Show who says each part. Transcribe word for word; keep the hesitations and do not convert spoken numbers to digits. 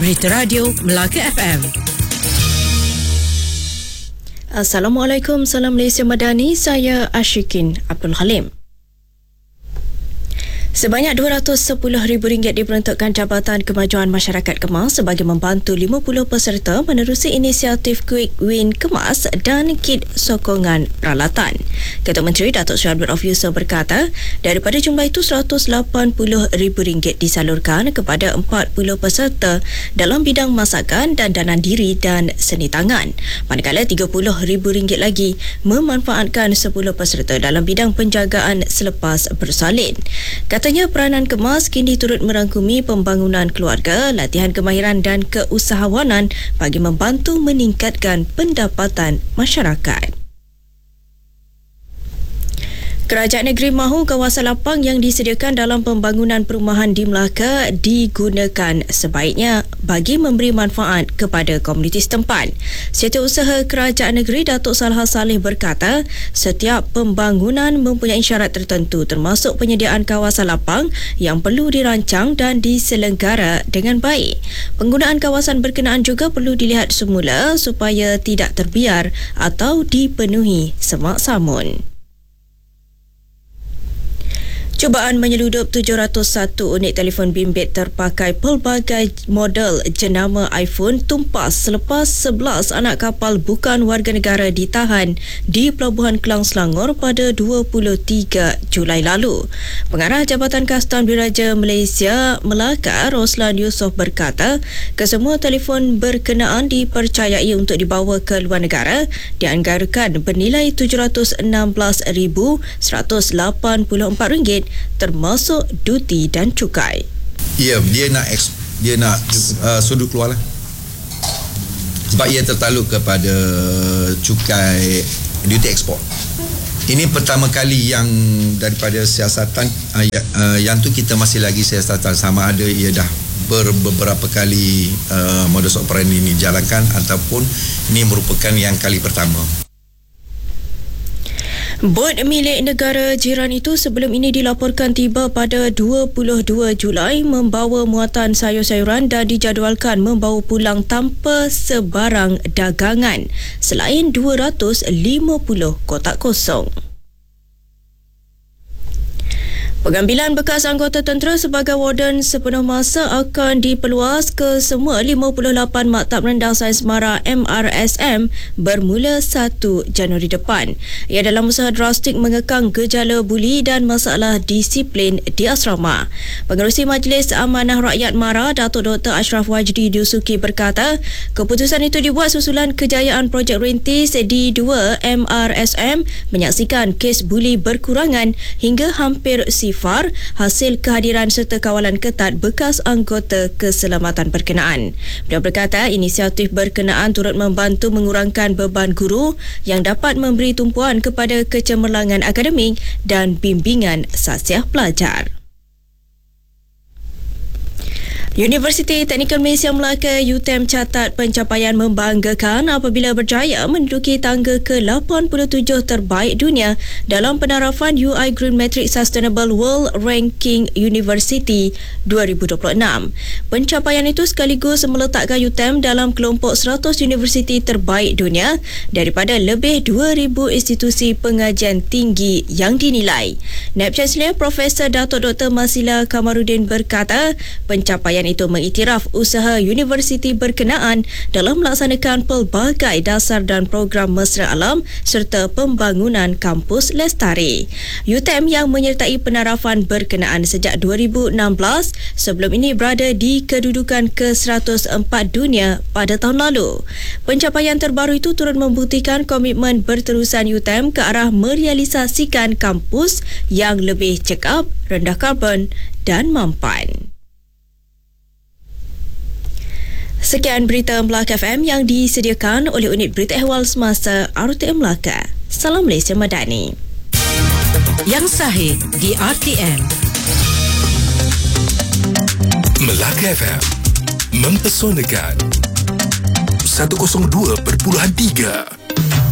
Speaker 1: Berita Radio Melaka F M.
Speaker 2: Assalamualaikum, salam Malaysia Madani. Saya Ashikin Abdul Halim. Sebanyak dua ratus sepuluh ribu ringgit diperuntukkan Jabatan Kemajuan Masyarakat Kemas sebagai membantu lima puluh peserta menerusi inisiatif Quick Win Kemas dan kit sokongan peralatan. Ketua Menteri Datuk Seri Abdul Rauf Yusof berkata, daripada jumlah itu seratus lapan puluh ribu ringgit disalurkan kepada empat puluh peserta dalam bidang masakan dan danaan diri dan seni tangan. Manakala tiga puluh ribu ringgit lagi memanfaatkan sepuluh peserta dalam bidang penjagaan selepas bersalin. Katanya peranan Kemas kini turut merangkumi pembangunan keluarga, latihan kemahiran dan keusahawanan bagi membantu meningkatkan pendapatan masyarakat. Kerajaan Negeri mahu kawasan lapang yang disediakan dalam pembangunan perumahan di Melaka digunakan sebaiknya bagi memberi manfaat kepada komuniti setempat. Setiausaha Kerajaan Negeri Datuk Salha Saleh berkata, setiap pembangunan mempunyai syarat tertentu termasuk penyediaan kawasan lapang yang perlu dirancang dan diselenggara dengan baik. Penggunaan kawasan berkenaan juga perlu dilihat semula supaya tidak terbiar atau dipenuhi semak samun. Cubaan menyeludup tujuh ratus satu unit telefon bimbit terpakai pelbagai model jenama iPhone tumpas selepas sebelas anak kapal bukan warga negara ditahan di Pelabuhan Kelang Selangor pada dua puluh tiga Julai lalu. Pengarah Jabatan Kastam Diraja Malaysia Melaka, Roslan Yusof berkata, kesemua telefon berkenaan dipercayai untuk dibawa ke luar negara dianggarkan bernilai tujuh ratus enam belas ribu seratus lapan puluh empat ringgit termasuk duti dan cukai.
Speaker 3: Ya, dia nak dia nak uh, sudut keluar lah. Sebab ia tertaluk kepada cukai duty ekspor. Ini pertama kali yang daripada siasatan uh, uh, yang tu kita masih lagi siasatan sama ada ia dah ber, beberapa kali uh, modus operandi ini jalankan ataupun ini merupakan yang kali pertama.
Speaker 2: Bot milik negara jiran itu sebelum ini dilaporkan tiba pada dua puluh dua Julai membawa muatan sayur-sayuran dan dijadualkan membawa pulang tanpa sebarang dagangan selain dua ratus lima puluh kotak kosong. Pengambilan bekas anggota tentera sebagai warden sepenuh masa akan diperluas ke semua lima puluh lapan Maktab Rendah Sains Mara M R S M bermula satu Januari depan. Ia dalam usaha drastik mengekang gejala buli dan masalah disiplin di asrama. Pengerusi Majlis Amanah Rakyat Mara, Datuk Doktor Ashraf Wajdi Dusuki berkata, keputusan itu dibuat susulan kejayaan projek rintis di dua M R S M menyaksikan kes buli berkurangan hingga hampir sifar hasil kehadiran serta kawalan ketat bekas anggota keselamatan berkenaan. Beliau berkata inisiatif berkenaan turut membantu mengurangkan beban guru yang dapat memberi tumpuan kepada kecemerlangan akademik dan bimbingan sasiah pelajar. Universiti Teknikal Malaysia Melaka U T M catat pencapaian membanggakan apabila berjaya menduduki tangga ke lapan puluh tujuh terbaik dunia dalam penarafan U I Green Matrix Sustainable World Ranking University dua ribu dua puluh enam. Pencapaian itu sekaligus meletakkan U T M dalam kelompok seratus universiti terbaik dunia daripada lebih dua ribu institusi pengajian tinggi yang dinilai. Naib Chancellor Profesor Datuk Doktor Masila Kamarudin berkata, pencapaian itu mengiktiraf usaha universiti berkenaan dalam melaksanakan pelbagai dasar dan program mesra alam serta pembangunan kampus lestari. U T M yang menyertai penarafan berkenaan sejak dua ribu enam belas sebelum ini berada di kedudukan ke seratus empat dunia pada tahun lalu. Pencapaian terbaru itu turut membuktikan komitmen berterusan U T M ke arah merealisasikan kampus yang lebih cekap, rendah karbon dan mampan. Sekian berita Melaka F M yang disediakan oleh unit berita ehwal semasa R T M Melaka. Salam Malaysia Madani.
Speaker 1: Yang sahih di R T M.
Speaker 4: Melaka F M mempesonakan seratus dua perpuluhan tiga.